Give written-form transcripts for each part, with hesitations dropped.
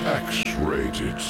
X-Rated.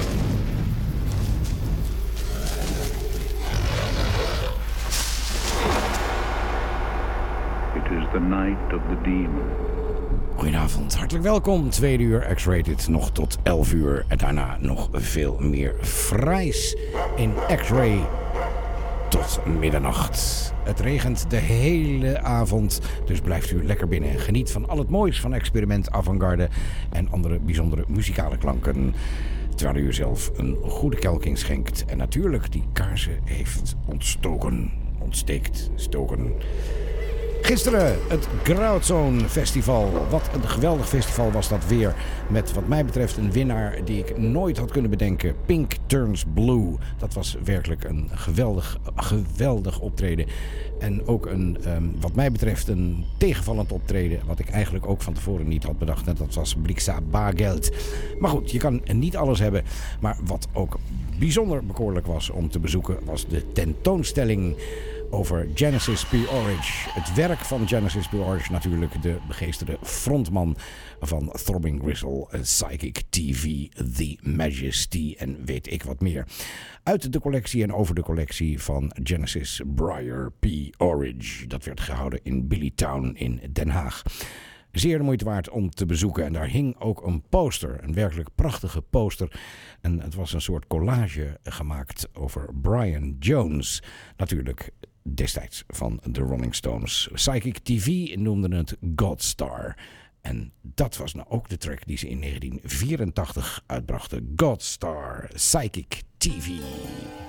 It is the night of the demon. Goedenavond, hartelijk welkom. 2 uur X-Rated, nog tot 11 uur. En daarna nog veel meer fraais in X-Ray tot middernacht. Het regent de hele avond, dus blijft u lekker binnen. Geniet van al het moois van experiment, avant-garde en andere bijzondere muzikale klanken. Terwijl u zelf een goede kelking schenkt. En natuurlijk die kaarsen heeft stoken. Gisteren het Graudzone Festival. Wat een geweldig festival was dat weer. Met wat mij betreft een winnaar die ik nooit had kunnen bedenken. Pink Turns Blue. Dat was werkelijk een geweldig optreden. En ook een, wat mij betreft, een tegenvallend optreden. Wat ik eigenlijk ook van tevoren niet had bedacht. En dat was Blixa Bargeld. Maar goed, je kan niet alles hebben. Maar wat ook bijzonder bekoorlijk was om te bezoeken, was de tentoonstelling over Genesis P. Orridge. Het werk van Genesis P. Orridge, natuurlijk de begeesterde frontman van Throbbing Gristle, Psychic TV, The Majesty en weet ik wat meer. Uit de collectie en over de collectie van Genesis Briar P. Orridge. Dat werd gehouden in Billytown in Den Haag. Zeer de moeite waard om te bezoeken. En daar hing ook een poster. Een werkelijk prachtige poster. En het was een soort collage gemaakt over Brian Jones. Natuurlijk destijds van de Rolling Stones. Psychic TV noemde het Godstar. En dat was nou ook de track die ze in 1984 uitbrachten. Godstar, Psychic TV.